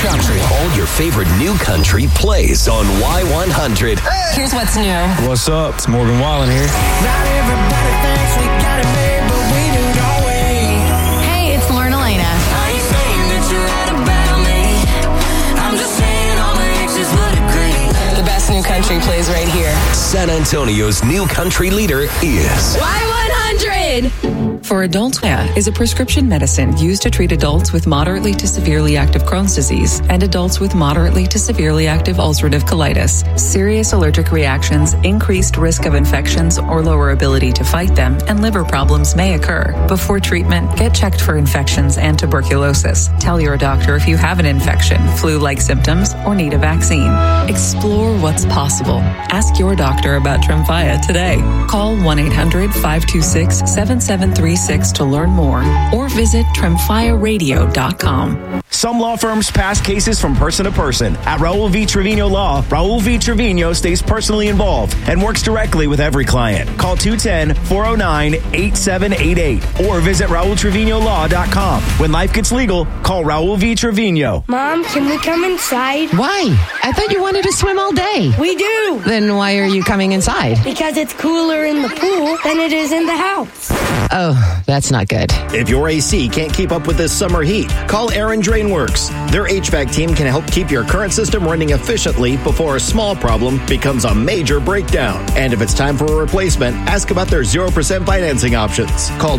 country. All your favorite new country plays on Y100. Here's what's new. What's up? It's Morgan Wallen here. Not everybody thinks we got it made, but we do, don't we? Hey, it's Lauren Elena. I ain't saying that you're right about me. I'm just saying all my exes would agree. The best new country plays right here. San Antonio's new country leader is Y100! For adults, is a prescription medicine used to treat adults with moderately to severely active Crohn's disease and adults with moderately to severely active ulcerative colitis. Serious allergic reactions, increased risk of infections or lower ability to fight them, and liver problems may occur. Before treatment, get checked for infections and tuberculosis. Tell your doctor if you have an infection, flu-like symptoms, or need a vaccine. Explore what's possible. Ask your doctor about Tremfya today. Call 1-800-526-7736 to learn more or visit TremfyaRadio.com. Some law firms pass cases from person to person. At Raul V. Trevino Law, Raul V. Trevino stays personally involved and works directly with every client. Call 210-409-8788 or visit RaulTrevinoLaw.com. When life gets legal, call Raul V. Trevino. Mom, can we come inside? Why? I thought you wanted to swim all day. We do. Then why are you coming inside? Because it's cooler in the pool than it is in the house. Oh, that's not good. If your AC can't keep up with this summer heat, call Aaron Drainworks. Their HVAC team can help keep your current system running efficiently before a small problem becomes a major breakdown. And if it's time for a replacement, ask about their 0% financing options. Call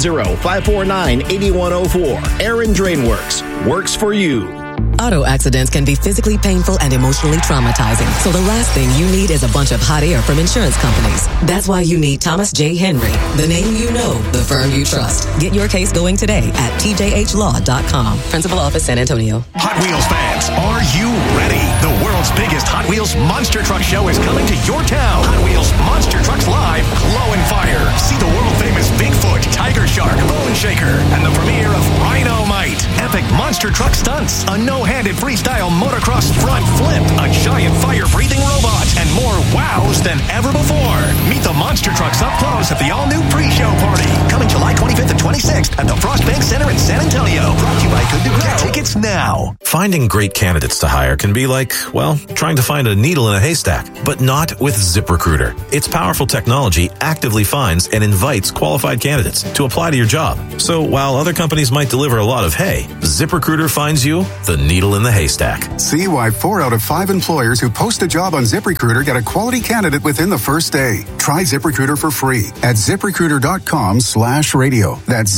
210-549-8104. Aaron Drainworks. Works for you. Auto accidents can be physically painful and emotionally traumatizing. So the last thing you need is a bunch of hot air from insurance companies. That's why you need Thomas J. Henry, the name you know, the firm you trust. Get your case going today at tjhlaw.com. Principal Office, San Antonio. Hot Wheels fans, are you ready? The world's biggest Hot Wheels Monster Truck Show is coming to your town. Hot Wheels Monster Trucks Live, Glow and Fire. See the world-famous Bigfoot, Tiger Shark, Bone Shaker, and the premiere of Rhino-Mite. Epic monster truck stunts, a no-handed freestyle motocross front flip, a giant fire-breathing robot, and more wows than ever before. Meet the monster trucks up close at the all-new pre-show party, coming July 25th and 26th at the Frost Bank Center in San Antonio. Brought to you by Good to Go. Get tickets now. Finding great candidates to hire can be like, well, trying to find a needle in a haystack, but not with ZipRecruiter. Its powerful technology actively finds and invites qualified candidates to apply to your job. So while other companies might deliver a lot of hay, ZipRecruiter finds you the needle in the haystack. See why 4 out of 5 employers who post a job on ZipRecruiter get a quality candidate within the first day. Try ZipRecruiter for free at ZipRecruiter.com/radio. That's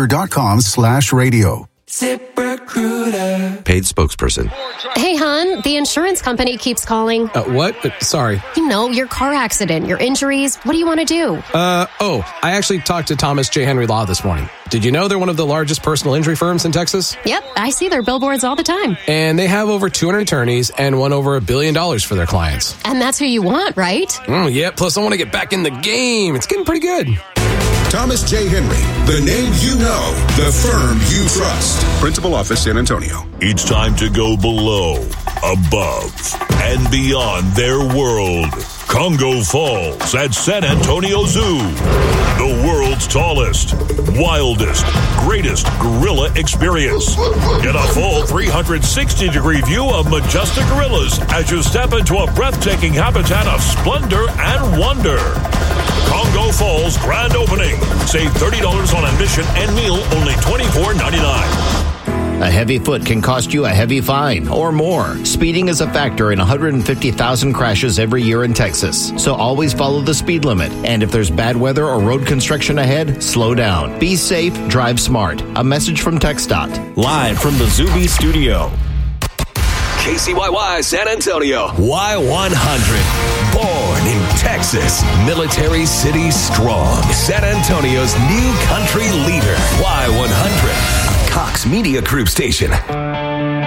ZipRecruiter.com/radio. ZipRecruiter. Paid spokesperson. Hey, hon, the insurance company keeps calling. What? Sorry. You know, your car accident, your injuries. What do you want to do? I actually talked to Thomas J. Henry Law this morning. Did you know they're one of the largest personal injury firms in Texas? Yep, I see their billboards all the time. And they have over 200 attorneys and won over $1 billion for their clients. And that's who you want, right? Yeah, plus I want to get back in the game. It's getting pretty good. Thomas J. Henry, the name you know, the firm you trust. Principal Office, San Antonio. It's time to go below, above, and beyond their world. Congo Falls at San Antonio Zoo. The world's tallest, wildest, greatest gorilla experience. Get a full 360-degree view of majestic gorillas as you step into a breathtaking habitat of splendor and wonder. Congo Falls grand opening. Save $30 on admission and meal, only $24.99. A heavy foot can cost you a heavy fine or more. Speeding is a factor in 150,000 crashes every year in Texas. So always follow the speed limit. And if there's bad weather or road construction ahead, slow down. Be safe, drive smart. A message from TxDOT. Live from the Zuby studio. KCYY San Antonio. Y100. Born in Texas. Military City strong. San Antonio's new country leader. Y100. Cox Media Group Station.